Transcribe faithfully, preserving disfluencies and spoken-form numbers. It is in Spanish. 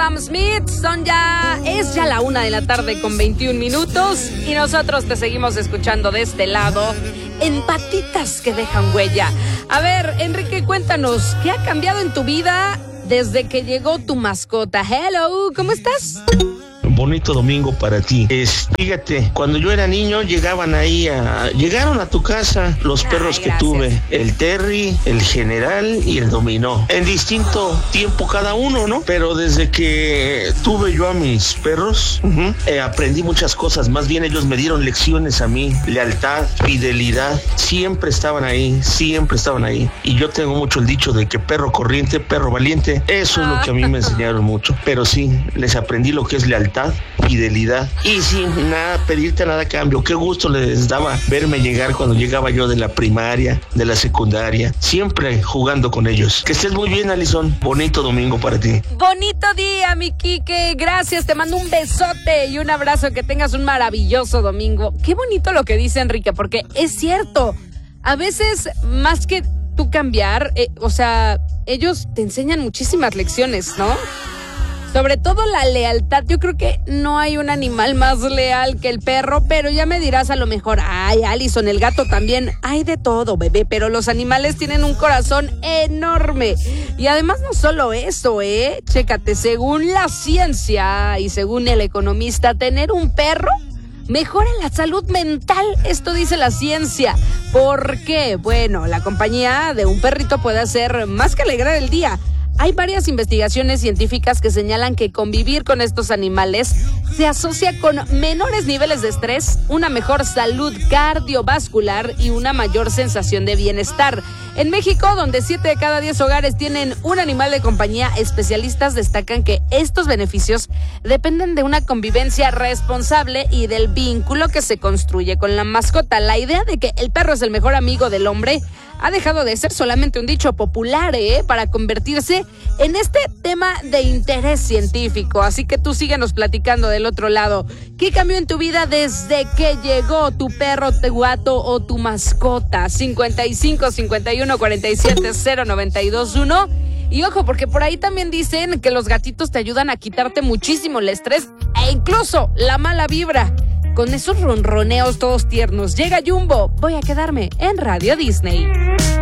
Sam Smith, son ya, es ya la una de la tarde con veintiún minutos y nosotros te seguimos escuchando de este lado en Patitas que dejan huella. A ver, Enrique, cuéntanos, ¿qué ha cambiado en tu vida desde que llegó tu mascota? Hello, ¿cómo estás? Bonito domingo para ti. Es, fíjate, cuando yo era niño llegaban ahí a, llegaron a tu casa los perros Ay, que tuve, el Terry, el General y el Dominó, en distinto tiempo cada uno, ¿no? Pero desde que tuve yo a mis perros, uh-huh, eh, aprendí muchas cosas, más bien ellos me dieron lecciones a mí, lealtad, fidelidad, siempre estaban ahí, siempre estaban ahí. Y yo tengo mucho el dicho de que perro corriente, perro valiente, eso es lo que a mí me enseñaron mucho, pero sí, les aprendí lo que es lealtad, fidelidad y sin nada, pedirte nada a cambio. Qué gusto les daba verme llegar cuando llegaba yo de la primaria, de la secundaria, siempre jugando con ellos. Que estés muy bien, Alison. Bonito domingo para ti. Bonito día, mi Quique. Gracias, te mando un besote y un abrazo. Que tengas un maravilloso domingo. Qué bonito lo que dice Enrique, porque es cierto. A veces, más que tú cambiar, eh, o sea, ellos te enseñan muchísimas lecciones, ¿no? Sobre todo la lealtad. Yo creo que no hay un animal más leal que el perro, pero ya me dirás a lo mejor, ay, Alison, el gato también. Hay de todo, bebé, pero los animales tienen un corazón enorme. Y además no solo eso, ¿eh? Chécate, según la ciencia y según el economista, tener un perro mejora la salud mental. Esto dice la ciencia. ¿Por qué? Bueno, la compañía de un perrito puede hacer más que alegrar el día. Hay varias investigaciones científicas que señalan que convivir con estos animales se asocia con menores niveles de estrés, una mejor salud cardiovascular y una mayor sensación de bienestar. En México, donde siete de cada diez hogares tienen un animal de compañía, especialistas destacan que estos beneficios dependen de una convivencia responsable y del vínculo que se construye con la mascota. La idea de que el perro es el mejor amigo del hombre ha dejado de ser solamente un dicho popular, ¿eh? Para convertirse en este tema de interés científico. Así que tú síguenos platicando del otro lado. ¿Qué cambió en tu vida desde que llegó tu perro, tu gato o tu mascota? cincuenta y cinco, cincuenta y uno, cuarenta y siete, cero, noventa y dos, uno. Y ojo, porque por ahí también dicen que los gatitos te ayudan a quitarte muchísimo el estrés e incluso la mala vibra. Con esos ronroneos todos tiernos. Llega Jumbo. Voy a quedarme en Radio Disney.